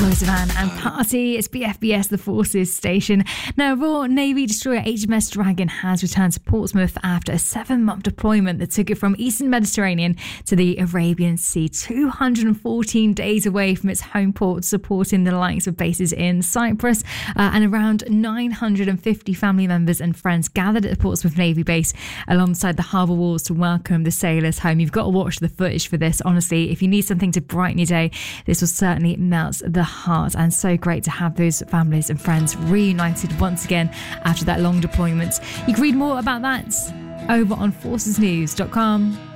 Troye Sivan and Party. It's BFBS, the Forces station. Now, Royal Navy destroyer HMS Dragon has returned to Portsmouth after a 7-month deployment that took it from Eastern Mediterranean to the Arabian Sea, 214 days away from its home port, supporting the likes of bases in Cyprus. And around 950 family members and friends gathered at the Portsmouth Navy base alongside the harbour walls to welcome the sailors home. You've got to watch the footage for this. Honestly, if you need something to brighten your day, this will certainly melt the heart, and so great to have those families and friends reunited once again after that long deployment. You can read more about that over on forcesnews.com.